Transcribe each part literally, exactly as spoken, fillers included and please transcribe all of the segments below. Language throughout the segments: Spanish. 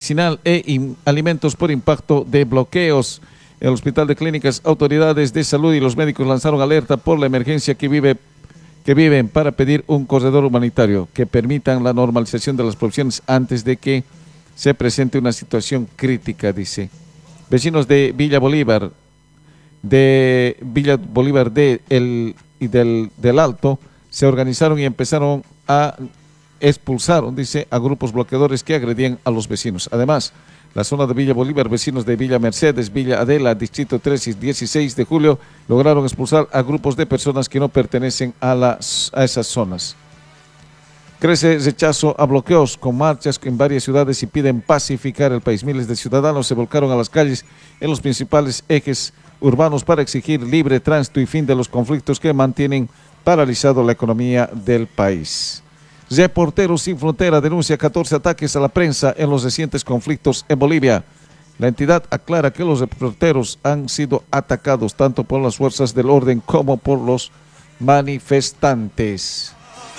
medicinal e in- alimentos por impacto de bloqueos. El Hospital de Clínicas, autoridades de salud y los médicos lanzaron alerta por la emergencia que vive que viven para pedir un corredor humanitario que permitan la normalización de las provisiones antes de que se presente una situación crítica, dice. Vecinos de Villa Bolívar, de Villa Bolívar de el, y del, del Alto, se organizaron y empezaron a expulsar, dice, a grupos bloqueadores que agredían a los vecinos. Además, la zona de Villa Bolívar, vecinos de Villa Mercedes, Villa Adela, Distrito tres y dieciséis de julio, lograron expulsar a grupos de personas que no pertenecen a, las, a esas zonas. Crece rechazo a bloqueos con marchas en varias ciudades y piden pacificar el país. Miles de ciudadanos se volcaron a las calles en los principales ejes urbanos para exigir libre tránsito y fin de los conflictos que mantienen paralizado la economía del país. Reporteros Sin Frontera denuncia catorce ataques a la prensa en los recientes conflictos en Bolivia. La entidad aclara que los reporteros han sido atacados tanto por las fuerzas del orden como por los manifestantes.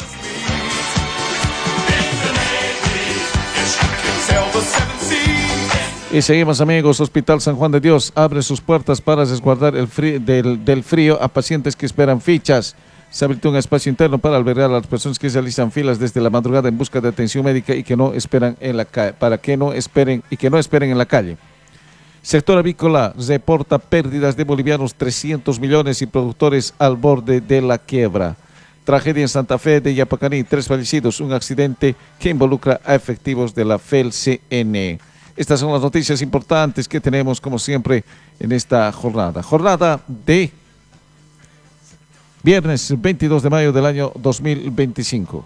Y seguimos, amigos. Hospital San Juan de Dios abre sus puertas para resguardar el frío, del, del frío a pacientes que esperan fichas. Se habilitó un espacio interno para albergar a las personas que realizan filas desde la madrugada en busca de atención médica y que no esperan en la calle, para que no esperen y que no esperen en la calle. Sector avícola reporta pérdidas de bolivianos trescientos millones y productores al borde de la quiebra. Tragedia en Santa Fe de Yapacaní, tres fallecidos, un accidente que involucra a efectivos de la F E L C N. Estas son las noticias importantes que tenemos, como siempre, en esta jornada. Jornada de viernes veintidós de mayo del año dos mil veinticinco.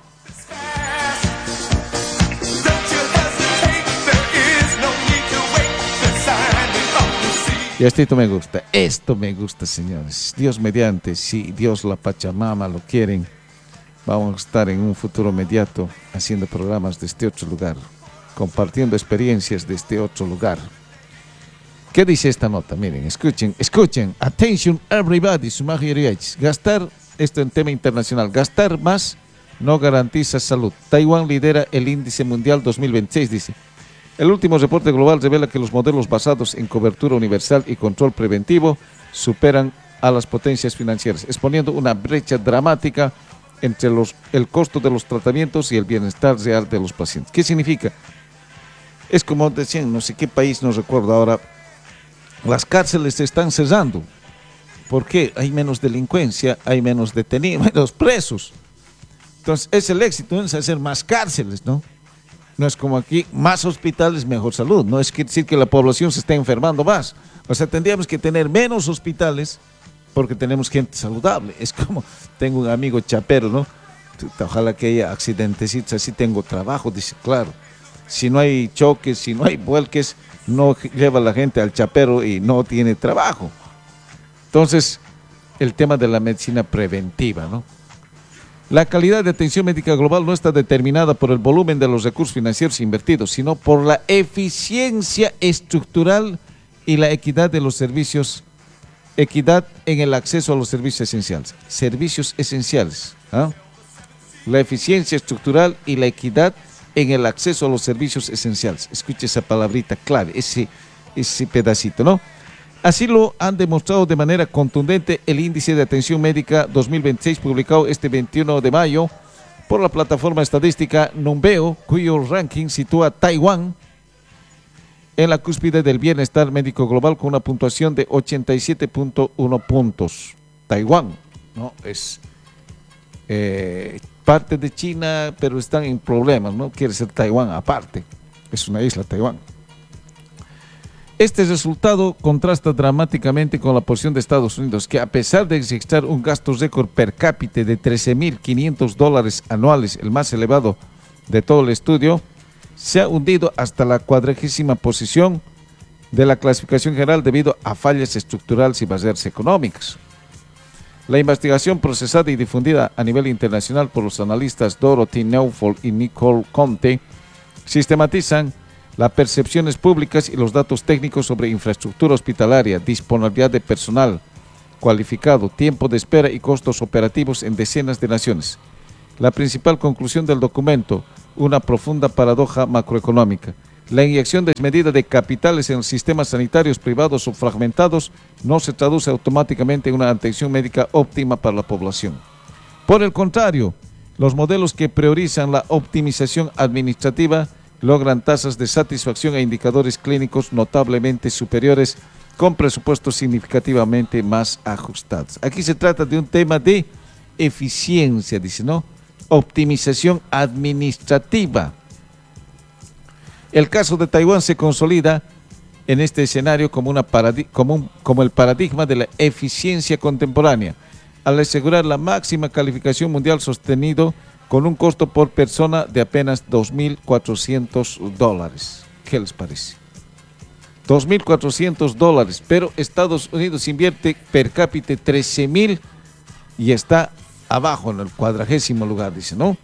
Y esto me gusta, esto me gusta, señores. Dios mediante, si Dios la Pachamama lo quieren, vamos a estar en un futuro inmediato haciendo programas de este otro lugar, compartiendo experiencias de este otro lugar. ¿Qué dice esta nota? Miren, escuchen, escuchen. Attention everybody, Sumagiriach. Gastar, esto en tema internacional, gastar más no garantiza salud. Taiwán lidera el índice mundial dos mil veintiséis, dice. El último reporte global revela que los modelos basados en cobertura universal y control preventivo superan a las potencias financieras, exponiendo una brecha dramática entre los, el costo de los tratamientos y el bienestar real de los pacientes. ¿Qué significa? Es como decían, no sé qué país, no recuerdo ahora, las cárceles se están cerrando. ¿Por qué? Hay menos delincuencia, hay menos detenidos, menos presos. Entonces, es el éxito, es hacer más cárceles, ¿no? No es como aquí, más hospitales, mejor salud. No es decir que la población se esté enfermando más. O sea, tendríamos que tener menos hospitales porque tenemos gente saludable. Es como, tengo un amigo chapero, ¿no? Ojalá que haya accidentecitos, así tengo trabajo, dice, claro. Si no hay choques, si no hay vuelques, no lleva la gente al chapero y no tiene trabajo. Entonces, el tema de la medicina preventiva, ¿no? La calidad de atención médica global no está determinada por el volumen de los recursos financieros invertidos, sino por la eficiencia estructural y la equidad de los servicios, equidad en el acceso a los servicios esenciales. Servicios esenciales, ¿ah? La eficiencia estructural y la equidad en el acceso a los servicios esenciales. Escuche esa palabrita clave, ese, ese pedacito, ¿no? Así lo han demostrado de manera contundente el Índice de Atención Médica dos mil veintiséis, publicado este veintiuno de mayo por la plataforma estadística Numbeo, cuyo ranking sitúa a Taiwán en la cúspide del bienestar médico global con una puntuación de ochenta y siete punto uno puntos. Taiwán, ¿no? Es eh, parte de China, pero están en problemas, ¿no? Quiere ser Taiwán aparte, es una isla Taiwán. Este resultado contrasta dramáticamente con la posición de Estados Unidos, que a pesar de registrar un gasto récord per cápita de trece mil quinientos dólares anuales, el más elevado de todo el estudio, se ha hundido hasta la cuadragésima posición de la clasificación general debido a fallas estructurales y barreras económicas. La investigación procesada y difundida a nivel internacional por los analistas Dorothy Neufeld y Nicole Conte sistematizan las percepciones públicas y los datos técnicos sobre infraestructura hospitalaria, disponibilidad de personal cualificado, tiempo de espera y costos operativos en decenas de naciones. La principal conclusión del documento, una profunda paradoja macroeconómica. La inyección desmedida de capitales en sistemas sanitarios privados o fragmentados no se traduce automáticamente en una atención médica óptima para la población. Por el contrario, los modelos que priorizan la optimización administrativa logran tasas de satisfacción e indicadores clínicos notablemente superiores con presupuestos significativamente más ajustados. Aquí se trata de un tema de eficiencia, dice, ¿no? Optimización administrativa. El caso de Taiwán se consolida en este escenario como, una como, un, como el paradigma de la eficiencia contemporánea, al asegurar la máxima calificación mundial sostenido con un costo por persona de apenas dos mil cuatrocientos dólares. ¿Qué les parece? dos mil cuatrocientos dólares, pero Estados Unidos invierte per cápita trece mil y está abajo en el cuadragésimo lugar, dice, ¿no?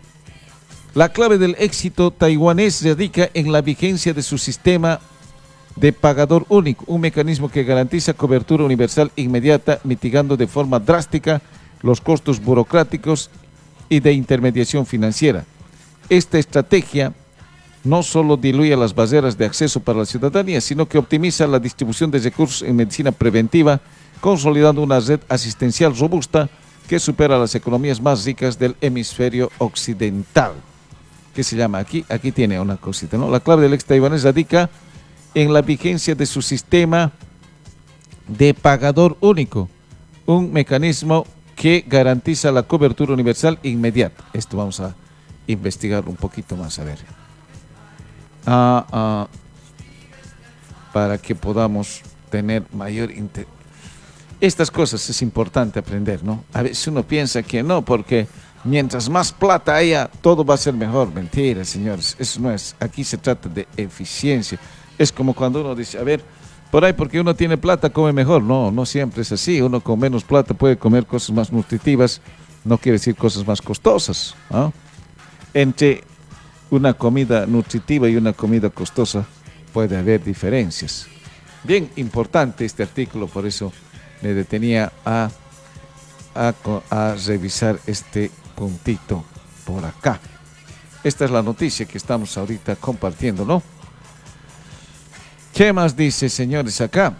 La clave del éxito taiwanés radica en la vigencia de su sistema de pagador único, un mecanismo que garantiza cobertura universal inmediata, mitigando de forma drástica los costos burocráticos y de intermediación financiera. Esta estrategia no solo diluye las barreras de acceso para la ciudadanía, sino que optimiza la distribución de recursos en medicina preventiva, consolidando una red asistencial robusta que supera las economías más ricas del hemisferio occidental. ¿Qué se llama aquí? Aquí tiene una cosita, ¿no? La clave del ex taiwanés radica en la vigencia de su sistema de pagador único, un mecanismo que garantiza la cobertura universal inmediata. Esto vamos a investigar un poquito más, a ver. Ah, ah, para que podamos tener mayor interés. Estas cosas es importante aprender, ¿no? A veces uno piensa que no, porque mientras más plata haya, todo va a ser mejor. Mentira, señores, eso no es. Aquí se trata de eficiencia. Es como cuando uno dice, a ver, por ahí porque uno tiene plata come mejor. No, no siempre es así. Uno con menos plata puede comer cosas más nutritivas, no quiere decir cosas más costosas, ¿no? Entre una comida nutritiva y una comida costosa puede haber diferencias. Bien importante este artículo, por eso me detenía a, a, a revisar este puntito por acá. Esta es la noticia que estamos ahorita compartiendo, ¿no? ¿Qué más dice, señores, acá?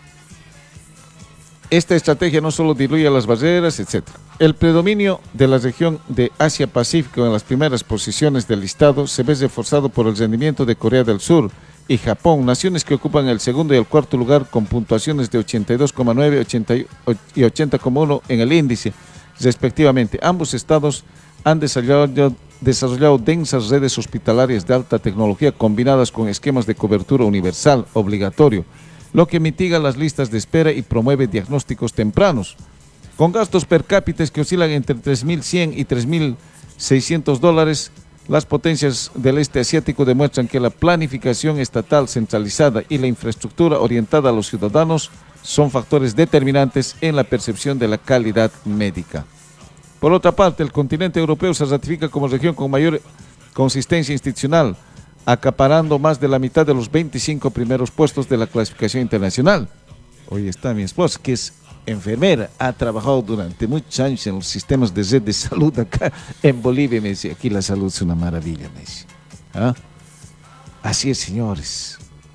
Esta estrategia no solo diluye las barreras, etcétera. El predominio de la región de Asia-Pacífico en las primeras posiciones del listado se ve reforzado por el rendimiento de Corea del Sur y Japón, naciones que ocupan el segundo y el cuarto lugar con puntuaciones de ochenta y dos coma nueve y ochenta coma uno en el índice, respectivamente. Ambos estados han desarrollado, desarrollado densas redes hospitalarias de alta tecnología combinadas con esquemas de cobertura universal obligatorio, lo que mitiga las listas de espera y promueve diagnósticos tempranos. Con gastos per cápita que oscilan entre tres mil cien y tres mil seiscientos dólares, las potencias del este asiático demuestran que la planificación estatal centralizada y la infraestructura orientada a los ciudadanos son factores determinantes en la percepción de la calidad médica. Por otra parte, el continente europeo se ratifica como región con mayor consistencia institucional, acaparando más de la mitad de los veinticinco primeros puestos de la clasificación internacional. Hoy está mi esposa, que es enfermera, ha trabajado durante muchos años en los sistemas de red de salud acá en Bolivia. Me dice, aquí la salud es una maravilla, me dice. ¿Ah? Así es, señores.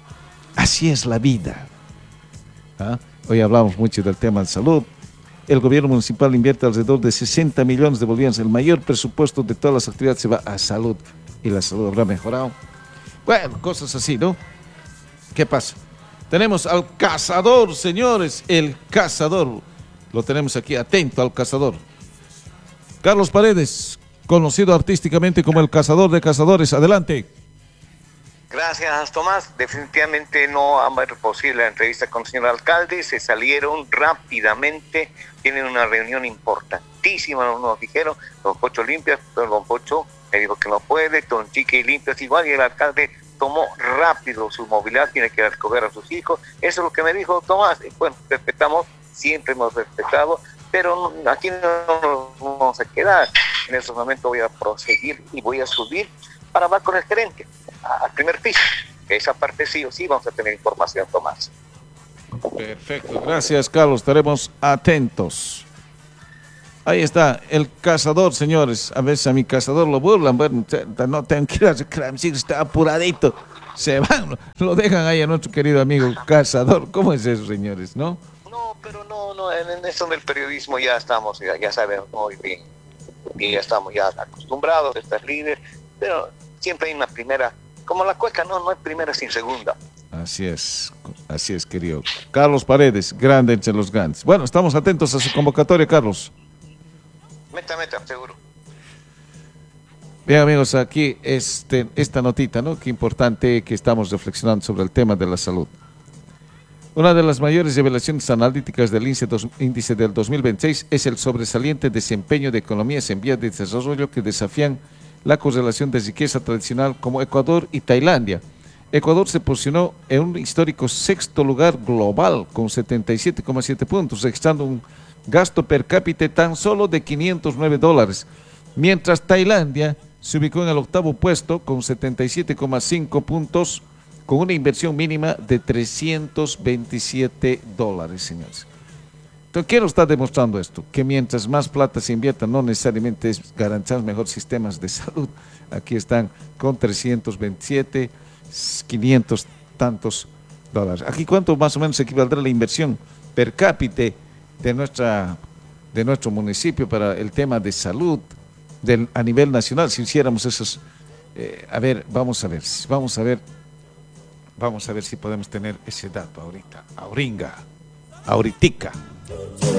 Así es la vida. ¿Ah? Hoy hablamos mucho del tema de salud. El gobierno municipal invierte alrededor de sesenta millones de bolivianos. El mayor presupuesto de todas las actividades se va a salud. ¿Y la salud habrá mejorado? Bueno, cosas así, ¿no? ¿Qué pasa? Tenemos al cazador, señores, el cazador. Lo tenemos aquí, atento al cazador. Carlos Paredes, conocido artísticamente como el cazador de cazadores. Adelante. Gracias, Tomás. Definitivamente no ha sido posible la entrevista con el señor alcalde. Se salieron rápidamente. Tienen una reunión importantísima, nos dijeron. Don Pocho limpias, pero Don Pocho me dijo que no puede. Don Chique limpias igual. Y el alcalde tomó rápido su movilidad, tiene que recoger a sus hijos. Eso es lo que me dijo Tomás. Bueno, respetamos, siempre hemos respetado, pero aquí no nos vamos a quedar. En estos momentos voy a proseguir y voy a subir para hablar con el gerente al primer piso. Esa parte sí o sí vamos a tener información, Tomás. Perfecto, gracias, Carlos, estaremos atentos. Ahí está, el cazador, señores. A veces a mi cazador lo burlan, bueno, no tengo que ir a reclamar, está apuradito. Se van, lo dejan ahí a nuestro querido amigo cazador. ¿Cómo es eso, señores, no? No, pero no, no, en, en esto del periodismo ya estamos, ya, ya sabemos muy bien, y ya estamos ya acostumbrados a estar líderes, pero siempre hay una primera, como la cueca, no, no hay primera sin segunda. Así es, así es, querido. Carlos Paredes, grande entre los grandes. Bueno, estamos atentos a su convocatoria, Carlos. Meta, meta, seguro. Bien, amigos, aquí este, esta notita, ¿no? Qué importante que estamos reflexionando sobre el tema de la salud. Una de las mayores revelaciones analíticas del índice, dos, índice del dos mil veintiséis es el sobresaliente desempeño de economías en vías de desarrollo que desafían la correlación de riqueza tradicional como Ecuador y Tailandia. Ecuador se posicionó en un histórico sexto lugar global con setenta y siete coma siete puntos, registrando un gasto per cápita tan solo de quinientos nueve dólares, mientras Tailandia se ubicó en el octavo puesto con setenta y siete coma cinco puntos, con una inversión mínima de trescientos veintisiete dólares, señores. Entonces, quiero estar demostrando esto, que mientras más plata se invierta, no necesariamente es garantizar mejores sistemas de salud. Aquí están con trescientos veintisiete, quinientos tantos dólares. Aquí, ¿cuánto más o menos equivaldrá la inversión per cápita de, nuestra, de nuestro municipio para el tema de salud del, a nivel nacional? Si hiciéramos esos, eh, a ver, vamos a ver, vamos a ver, vamos a ver si podemos tener ese dato ahorita, ahorita, ahoritica.